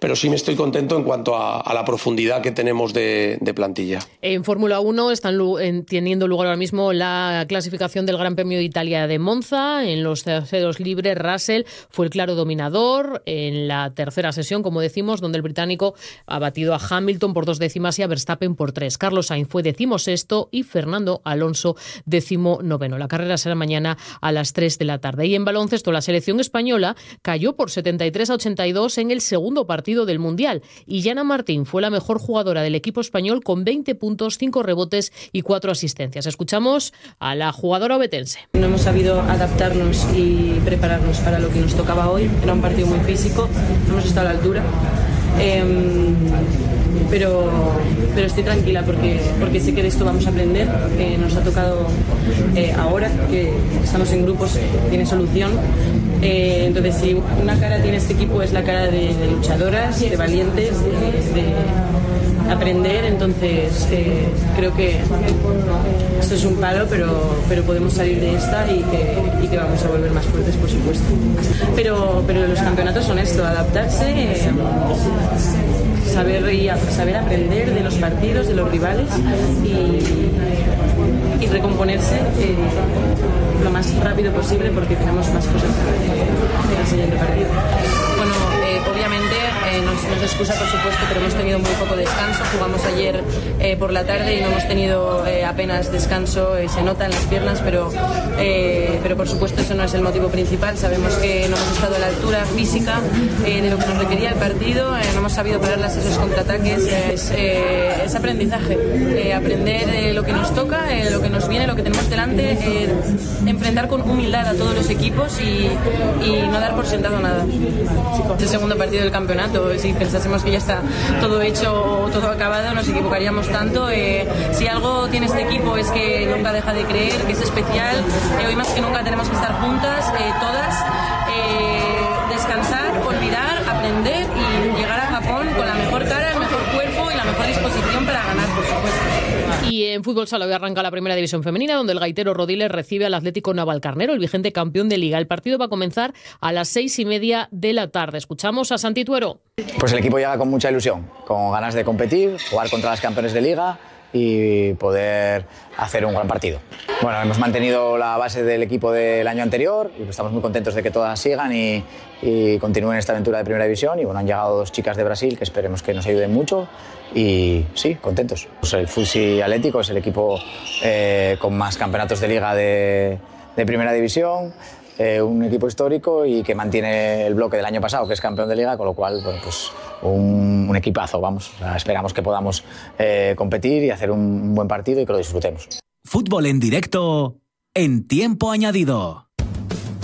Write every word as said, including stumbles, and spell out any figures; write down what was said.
pero sí me estoy contento en cuanto a, a la profundidad que tenemos de, de plantilla. En Fórmula uno están en, teniendo lugar ahora mismo la clasificación del Gran Premio de Italia de Monza. En los terceros libres, Russell fue el claro dominador en la tercera sesión, como decimos, donde el británico ha batido a Hamilton por dos décimas y a Verstappen por tres. Carlos Sainz fue decimosexto y Fernando Alonso decimonoveno. La carrera será mañana a las tres de la tarde. Y en baloncesto, la selección española cayó por setenta y tres a ochenta y dos en el segundo partido del Mundial. Y Yana Martín fue la mejor jugadora del equipo español con veinte puntos, cinco rebotes y cuatro asistencias. Escuchamos a la jugadora obetense. No hemos sabido adaptarnos y prepararnos para lo que nos tocaba hoy. Era un partido muy físico, no hemos estado a la altura. Eh, pero, pero estoy tranquila porque, porque sé que de esto vamos a aprender, que nos ha tocado eh, ahora, que estamos en grupos, tiene solución. Eh, entonces, si una cara tiene este equipo es la cara de, de luchadoras, de valientes, de, de aprender. Entonces, eh, creo que esto es un palo, pero, pero podemos salir de esta y que, y que vamos a volver más fuertes, por supuesto. Pero, pero los campeonatos son esto, adaptarse, eh, saber, y, saber aprender de los partidos, de los rivales y, y recomponerse eh, lo más rápido posible porque tenemos más cosas para el siguiente partido. Bueno, eh, obviamente eh, nos, nos excusa por supuesto, pero hemos tenido muy poco descanso. Jugamos ayer eh, por la tarde y no hemos tenido eh, apenas descanso, eh, se nota en las piernas, pero, eh, pero por supuesto eso no es el motivo principal. Sabemos que no hemos estado a la altura física eh, de lo que nos requería el partido, eh, no hemos sabido pararlas esos contraataques. Eh, es, eh, es aprendizaje, eh, aprender eh, lo que nos toca, eh, lo que nos viene, lo que tenemos delante, eh, enfrentar con humildad a todos los equipos y, y no dar por sentado nada. Es el segundo partido del campeonato. Si pensásemos que ya está todo hecho o todo acabado, nos equivocaríamos tanto. Eh, si algo tiene este equipo es que nunca deja de creer, que es especial. Eh, hoy más que nunca tenemos que estar juntas, eh, todas, eh, descansar, olvidar, aprender y llegar a Japón con la mejor cara, el mejor cuerpo y la mejor disposición para ganar, por supuesto. Y en fútbol sala hoy arranca la primera división femenina, donde el gaitero Rodiles recibe al Atlético Navalcarnero, el vigente campeón de Liga. El partido va a comenzar a las seis y media de la tarde. Escuchamos a Santi Tuero. Pues el equipo llega con mucha ilusión, con ganas de competir, jugar contra las campeones de Liga y poder hacer un gran partido. Bueno, hemos mantenido la base del equipo del año anterior y estamos muy contentos de que todas sigan y, y continúen esta aventura de primera división. Y bueno, han llegado dos chicas de Brasil que esperemos que nos ayuden mucho y sí, contentos. Pues el Fusi Atlético es el equipo eh, con más campeonatos de liga de, de primera división. Eh, un equipo histórico y que mantiene el bloque del año pasado, que es campeón de liga, con lo cual, bueno, pues un, un equipazo, vamos. O sea, esperamos que podamos eh, competir y hacer un buen partido y que lo disfrutemos. Fútbol en directo en Tiempo Añadido.